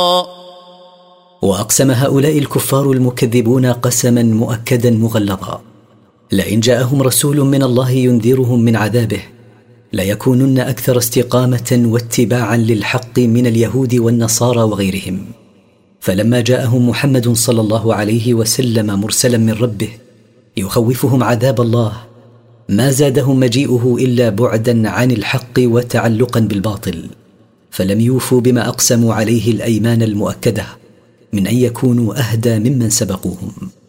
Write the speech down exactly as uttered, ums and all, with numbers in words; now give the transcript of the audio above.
وأقسم هؤلاء الكفار المكذبون قسما مؤكدا مغلظا: لئن جاءهم رسول من الله ينذرهم من عذابه ليكونن أكثر استقامة واتباعا للحق من اليهود والنصارى وغيرهم. فلما جاءهم محمد صلى الله عليه وسلم مرسلا من ربه يخوفهم عذاب الله ما زادهم مجيئه إلا بعدا عن الحق وتعلقا بالباطل، فلم يوفوا بما أقسموا عليه الأيمان المؤكدة من أن يكونوا أهدى ممن سبقوهم.